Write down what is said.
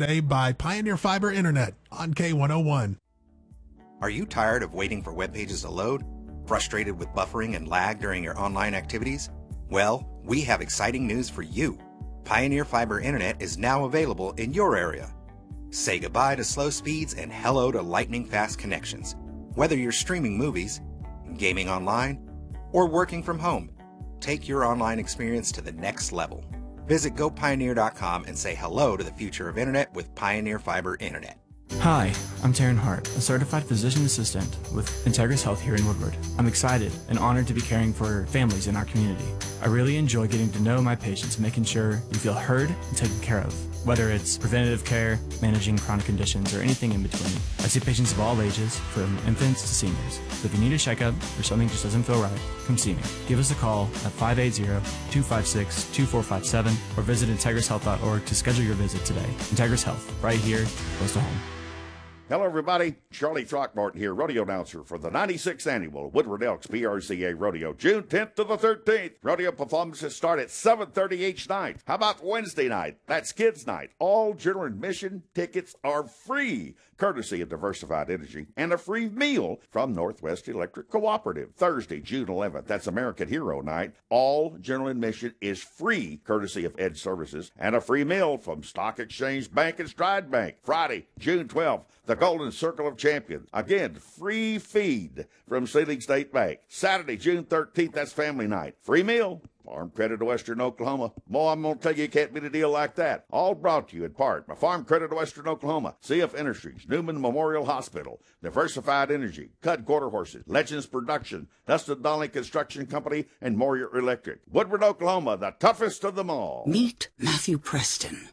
today by Pioneer Fiber Internet on K101. Are you tired of waiting for web pages to load? Frustrated with buffering and lag during your online activities? Well, we have exciting news for you. Pioneer Fiber Internet is now available in your area. Say goodbye to slow speeds and hello to lightning-fast connections. Whether you're streaming movies, gaming online, or working from home, take your online experience to the next level. Visit GoPioneer.com and say hello to the future of Internet with Pioneer Fiber Internet. Hi, I'm Taryn Hart, a certified physician assistant with Integris Health here in Woodward. I'm excited and honored to be caring for families in our community. I really enjoy getting to know my patients, making sure you feel heard and taken care of, whether it's preventative care, managing chronic conditions, or anything in between. I see patients of all ages, from infants to seniors. So if you need a checkup or something just doesn't feel right, come see me. Give us a call at 580-256-2457 or visit IntegrisHealth.org to schedule your visit today. Integris Health, right here, close to home. Hello, everybody. Charlie Throckmorton here, rodeo announcer for the 96th Annual Woodward Elks PRCA Rodeo, June 10th to the 13th. Rodeo performances start at 7:30 each night. How about Wednesday night? That's Kids Night. All general admission tickets are free, courtesy of Diversified Energy, and a free meal from Northwest Electric Cooperative. Thursday, June 11th, that's American Hero Night. All general admission is free, courtesy of Ed Services, and a free meal from Stock Exchange Bank and Stride Bank. Friday, June 12th, the Golden Circle of Champions. Again, free feed from Sealing State Bank. Saturday, June 13th, that's Family Night. Free meal. Farm Credit of Western Oklahoma. Boy, I'm going to tell you, can't beat a deal like that. All brought to you in part by Farm Credit of Western Oklahoma, CF Industries, Newman Memorial Hospital, Diversified Energy, Cud Quarter Horses, Legends Production, Dustin Donnelly Construction Company, and Moyer Electric. Woodward, Oklahoma, the toughest of them all. Meet Matthew Preston,